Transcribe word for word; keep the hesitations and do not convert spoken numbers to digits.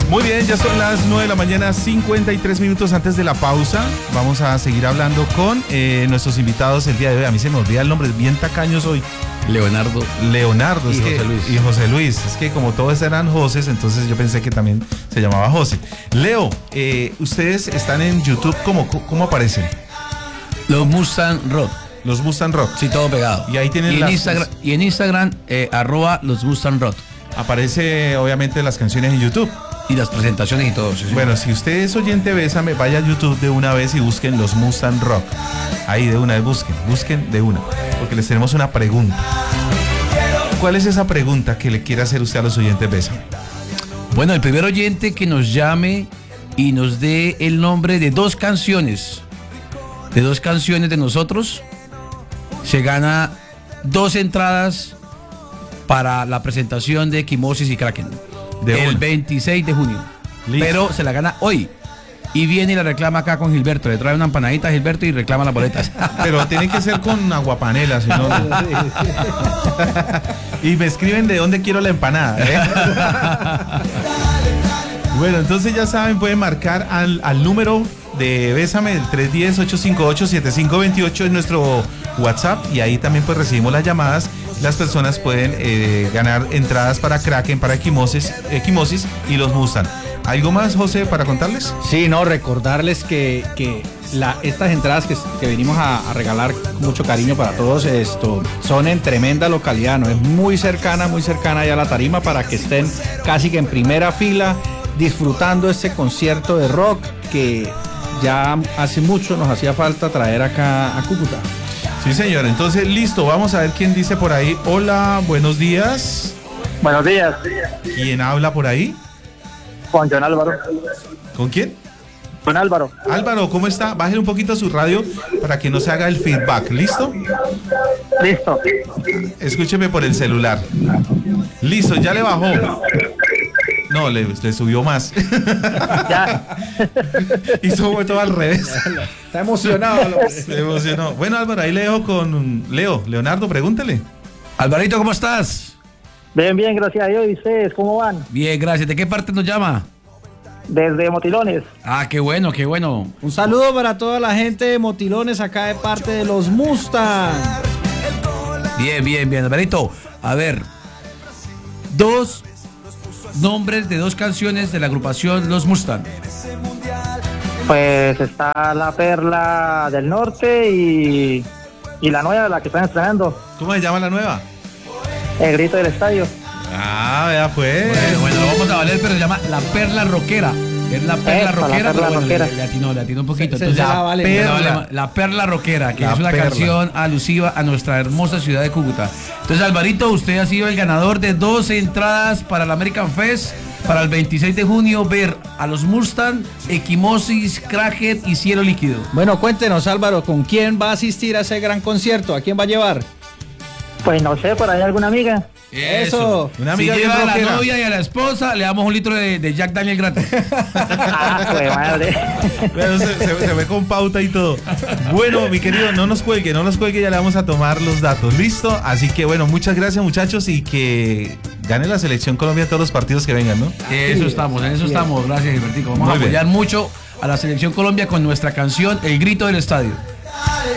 Muy bien, ya son las nueve de la mañana, cincuenta y tres minutos antes de la pausa. Vamos a seguir hablando con eh, nuestros invitados el día de hoy. A mí se me olvida el nombre, bien tacaños hoy. Leonardo. Leonardo, y es José que, Luis. y José Luis. Es que como todos eran José, entonces yo pensé que también se llamaba José. Leo, eh, ustedes están en YouTube, ¿cómo, cómo aparecen? Los Mustang Rock. Los Mustang Rock. Sí, todo pegado. Y ahí tienen y en las... Instagram, y en Instagram eh, arroba los Mustang Rock. Aparece obviamente las canciones en YouTube. Y las presentaciones y todo. Sí, sí. Bueno, si usted es oyente Bésame, vaya a YouTube de una vez y busquen los Mustang Rock. Ahí de una vez busquen, busquen de una. Porque les tenemos una pregunta. ¿Cuál es esa pregunta que le quiere hacer usted a los oyentes Bésame? Bueno, el primer oyente que nos llame y nos dé el nombre de dos canciones, de dos canciones de nosotros, se gana dos entradas para la presentación de Equimosis y Kraken. De el una. veintiséis de junio. Listo. Pero se la gana hoy. Y viene y la reclama acá con Gilberto. Le trae una empanadita a Gilberto y reclama las boletas. Pero tiene que ser con aguapanela, si no. Y me escriben de dónde quiero la empanada, ¿eh? Bueno, entonces ya saben, pueden marcar al, al número de Bésame, el tres uno cero, ocho cinco ocho, siete cinco dos ocho en nuestro WhatsApp, y ahí también pues recibimos las llamadas. Las personas pueden eh, ganar entradas para Kraken, para Equimosis, Equimosis y los Mustang. ¿Algo más, José, para contarles? Sí, no, recordarles que, que la, estas entradas que, que venimos a, a regalar con mucho cariño para todos, esto, son en tremenda localidad, ¿no? Es muy cercana, muy cercana ya a la tarima para que estén casi que en primera fila disfrutando este concierto de rock que ya hace mucho nos hacía falta traer acá a Cúcuta. Sí, señor. Entonces, listo. Vamos a ver quién dice por ahí. Hola, buenos días. Buenos días. ¿Quién habla por ahí? Juan John Álvaro. ¿Con quién? Juan Álvaro. Álvaro, ¿cómo está? Bájale un poquito su radio para que no se haga el feedback. ¿Listo? Listo. Escúcheme por el celular. Listo, ya le bajó. No, le, le subió más. Ya. Hizo todo al revés. Está emocionado. Se emocionó. Bueno, Álvaro, ahí le dejo con Leo. Leonardo, pregúntele. Alvarito, ¿cómo estás? Bien, bien, gracias a Dios. ¿Y ustedes cómo van? Bien, gracias. ¿De qué parte nos llama? Desde Motilones. Ah, qué bueno, qué bueno. Un saludo para toda la gente de Motilones acá de parte de los Mustang. Bien, bien, bien. Alvarito, a ver. Dos nombres de dos canciones de la agrupación Los Mustang. Pues está La Perla del Norte y, y la nueva, la que están estrenando, ¿Cómo se llama la nueva? El Grito del Estadio. Ah, vea pues. Bueno, bueno, lo vamos a valer, pero se llama La Perla Rockera. Es la perla Esa, la rockera, perla pero bueno, rockera. le, le atinó, le atinó un poquito. Se- Entonces, se la la, vale. perla, La la, la perla rockera, que La es una perla. canción alusiva a nuestra hermosa ciudad de Cúcuta. Entonces, Alvarito, usted ha sido el ganador de dos entradas para el American Fest para el veintiséis de junio, ver a los Mustang, Equimosis, Crackhead y Cielo Líquido. Bueno, cuéntenos, Álvaro, ¿con quién va a asistir a ese gran concierto? ¿A quién va a llevar? Pues no sé, por ahí alguna amiga. Eso. Una Si amiga bien lleva a la rockera. novia y a la esposa, le damos un litro de, de Jack Daniel gratis. Ah, pues madre. Pero se, se- se ve con pauta y todo. Bueno, mi querido, no nos cuelgue, no nos cuelgue, ya le vamos a tomar los datos. ¿Listo? Así que bueno, muchas gracias, muchachos, y que gane la selección Colombia todos los partidos que vengan, ¿no? Eso estamos, en eso estamos. Gracias, Gilbertico. Vamos Muy a bien. apoyar mucho a la selección Colombia con nuestra canción El Grito del Estadio.